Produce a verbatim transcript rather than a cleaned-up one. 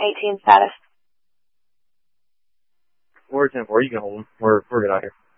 eighteen status. We're ten four, you can hold them. We're, we're good out here.